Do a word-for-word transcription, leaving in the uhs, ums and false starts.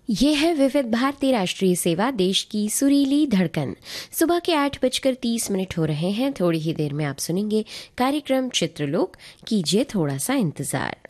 ये है विविध भारती राष्ट्रीय सेवा, देश की सुरीली धड़कन। सुबह के आठ बजकर तीस मिनट हो रहे हैं। थोड़ी ही देर में आप सुनेंगे कार्यक्रम चित्रलोक। कीजिए थोड़ा सा इंतजार।